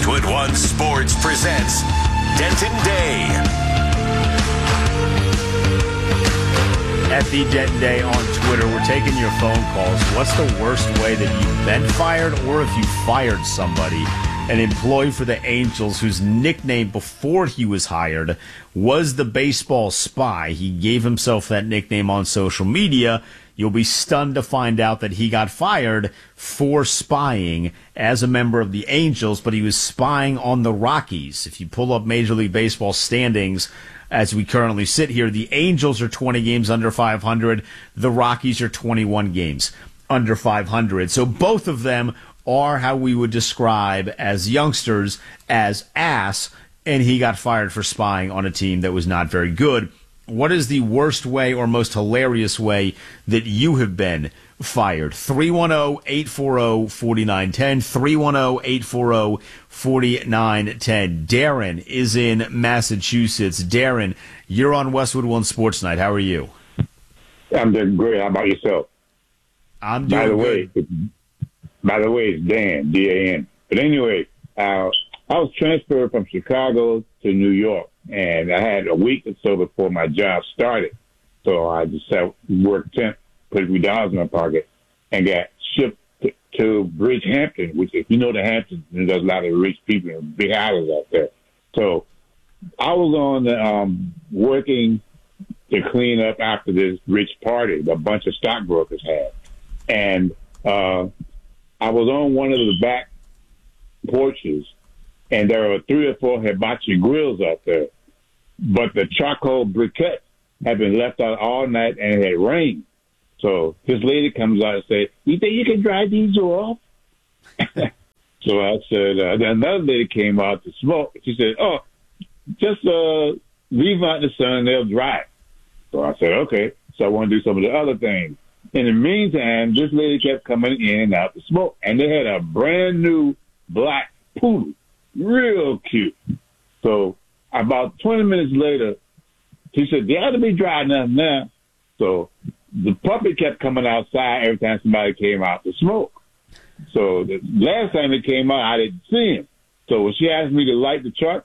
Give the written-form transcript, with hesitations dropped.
Westwood One Sports presents Denton Day. At the Denton Day on Twitter, we're taking your phone calls. What's the worst way that you've been fired, or if you fired somebody? An employee for the Angels whose nickname before he was hired was the baseball spy. He gave himself that nickname on social media. You'll be stunned to find out that he got fired for spying as a member of the Angels, but he was spying on the Rockies. If you pull up Major League Baseball standings as we currently sit here, the Angels are 20 games under 500. The Rockies are 21 games under 500. So both of them are how we would describe as youngsters as ass, and he got fired for spying on a team that was not very good. What is the worst way or most hilarious way that you have been fired? 310-840-4910, 310-840-4910. Darren is in Massachusetts. Darren, you're on Westwood One Sports Night. How are you? I'm doing great. How about yourself? I'm doing good. By the way, it's Dan, D-A-N. But anyway, I was transferred from Chicago to New York, and I had a week or so before my job started. So I just worked temp, put $3 in my pocket, and got shipped to Bridgehampton, which, if you know the Hamptons, there's a lot of rich people and big houses out there. So I was on the working to clean up after this rich party that a bunch of stockbrokers had. And I was on one of the back porches, and there were 3 or 4 hibachi grills out there. But the charcoal briquette had been left out all night, and it had rained. So this lady comes out and says, "You think you can dry these off?" So I said, then another lady came out to smoke. She said, "Oh, just leave them out in the sun, they'll dry." So I said, okay. So I want to do some of the other things. In the meantime, this lady kept coming in and out to smoke, and they had a brand new black poodle, real cute. So about 20 minutes later, she said, "They ought to be dry enough now." So the puppy kept coming outside every time somebody came out to smoke. So the last time it came out, I didn't see him. So when she asked me to light the truck,